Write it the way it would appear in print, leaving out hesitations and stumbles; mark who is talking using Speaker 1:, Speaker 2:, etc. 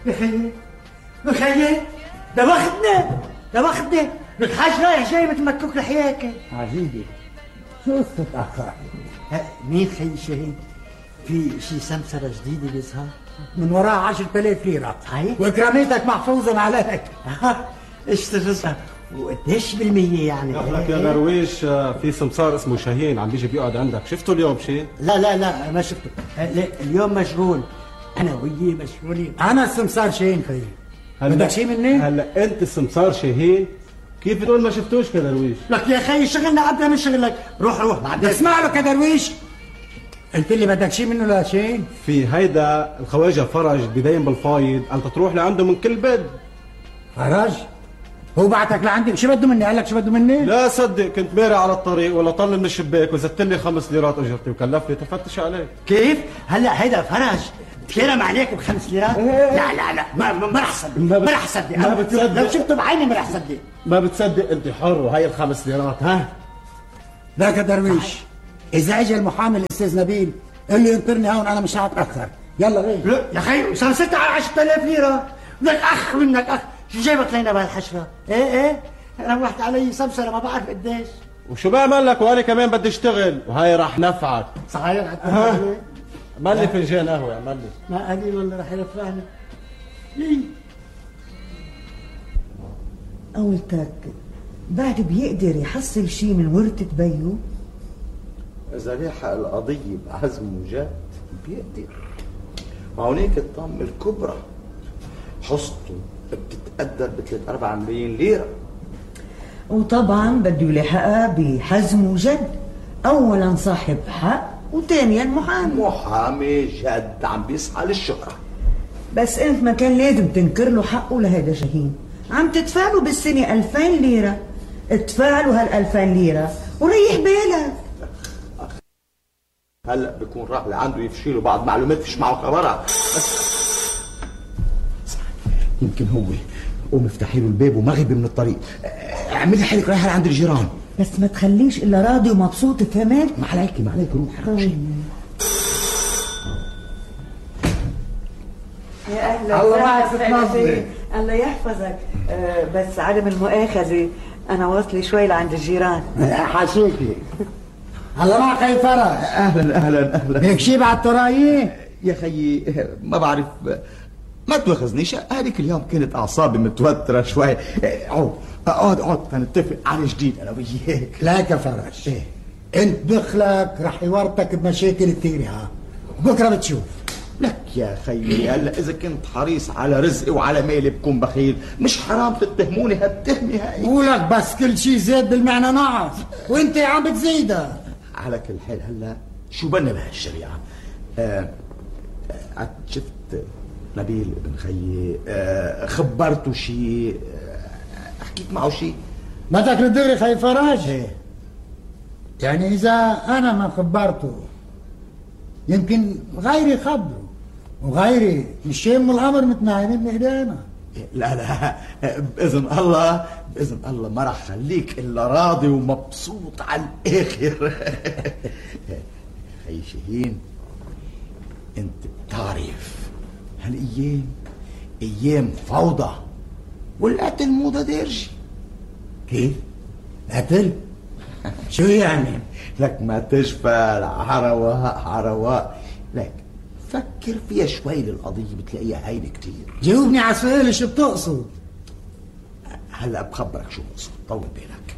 Speaker 1: بخيي بخيي ده واخدنا الحاج رايح جاي متمكك لحياك.
Speaker 2: عجيبة، شو تتأخر؟
Speaker 1: مين خي شاهين؟ في شي سمسرة جديدة بيظهر؟
Speaker 2: من وراها 10,000 ليرة.
Speaker 1: صحيح؟
Speaker 2: وكرامتك محفوظة عليك.
Speaker 1: اشتغلها وقديش بالمية يعني؟
Speaker 3: لك يا درويش، في سمسار اسمه شاهين عم بيجي بيقعد عندك، شفته اليوم شيء؟
Speaker 1: لا ما شفته. اليوم مشغول، انا وياه مشغولين.
Speaker 2: أنا السمسار شاهين خيي. بدك شيء مني؟
Speaker 3: هلا انت السمسار شاهين؟ كيف بتقول ما شفتوش كدرويش؟
Speaker 1: لك يا خي شغلنا قبل من شغلك، روح بعدين.
Speaker 2: اسمع له كدرويش، قلت لي بدك شيء منه لا شيء؟
Speaker 3: في هيدا الخواجه فرج بدين بالفايض، انت تروح لعنده من كل بد.
Speaker 2: فرج؟ هو بعتك لعندي، شو بده مني؟ قال لك شو بده مني؟
Speaker 3: لا صدق، كنت ماري على الطريق ولا طل من الشباك وزدت لي 5 ليرات اجرتي وكلفني تفتش عليك.
Speaker 1: كيف؟ هلا هيدا فرج تكرم عليك ب5 ليرات؟ لا ما رح صدق، ما رح صدق.
Speaker 3: ما بتصدق؟
Speaker 1: لو شفته بعيني ما رح صدق.
Speaker 3: ما بتصدق؟ انت حر، وهي ال5 ليرات. ها
Speaker 2: ذاك درويش، إذا اجى المحامي الأستاذ نبيل قال لي انطرني هون، أنا مش هتأخر. يلا غير.
Speaker 1: لا يا خي صار 6 على 10,000 ليرة. بدك أخ منك أخ، شو جايبك لينا بهالحشرة؟ إيه روحت علي سمسرة ما بعرف قديش.
Speaker 3: وشو بعمل لك؟ وانا كمان بدي اشتغل، وهي رح نفعك.
Speaker 1: صحيح
Speaker 3: عمل لي فنجان قهوه، عمل لي.
Speaker 1: ما قليل والله رح يرفعني. ليه؟
Speaker 4: قولتك بعد بيقدر يحصل شي من ورثة بيو؟
Speaker 5: إذا لحق القضية بعزم وجد بيقدر. وهونيك الطامة الكبرى حصته بتتقدر ب3-4 ملايين ليرة.
Speaker 4: وطبعا بده يلحقها بحزم وجد، أولا صاحب حق وثانيا
Speaker 5: محامي جد عم بيسعى للشهرة.
Speaker 4: بس انت ما كان لازم تنكر له حقه لهيدا شاهين. عم تدفع له بالسنة 2000 ليرة، ادفع له هال2000 ليرة وريح بالك.
Speaker 5: هلا بكون راح لعنده يفشيله بعض معلومات فيش معه خبرها. بس يمكن هو قوم افتحي له الباب ومغيب من الطريق، اعملي حالك رايحه لعند الجيران.
Speaker 4: بس ما تخليش الا راضي ومبسوط، فهمت؟
Speaker 5: ما عليك روح.
Speaker 4: يا اهلا
Speaker 2: الله معك تتنظري.
Speaker 4: الله يحفظك. بس عدم المؤاخذة، انا واصلة شوي لعند الجيران.
Speaker 2: حاشيكي. الله معك خي فرج.
Speaker 5: اهلا
Speaker 2: هيك شي بعد ترايي؟
Speaker 5: يا خيي ما بعرف، ما تواخذنيش، هذيك اليوم كانت اعصابي متوتره شوي. اقعد فنتفق على جديد انا وياك.
Speaker 2: لا كفرج، انت دخلك رح يورطك بمشاكل كثيره، ها بكره بتشوف.
Speaker 5: لك يا خيي هلا اذا كنت حريص على رزقي وعلى مالي بكون بخيل، مش حرام تتهموني هالتهمه هاي.
Speaker 2: ولك بس كل شيء زاد بالمعنى نقص، وانت عم بتزيدها.
Speaker 5: على كل حال هلا شو بنا بهالشريعه؟ شفت نبيل ابن خيي، خبرته شيء، حكيت معه شيء؟
Speaker 2: بدك للدغري خي فرج؟ يعني اذا انا ما خبرته يمكن غيري خبره، وغيري مش شايم الامر متنايمين بايدينا.
Speaker 5: لا باذن الله ما راح خليك الا راضي ومبسوط على الاخر. خي شاهين، انت بتعرف هالايام ايام فوضى، والقتل موضه دارجه.
Speaker 2: كيف؟ قتل؟ شو يعني؟
Speaker 5: لك ما تشفى عرواء. لك فكر فيها شوي للقضيه بتلاقيها هينه كتير.
Speaker 2: جاوبني على سؤالي، شو بتقصد؟
Speaker 5: هلا بخبرك شو بقصد، طول بالك.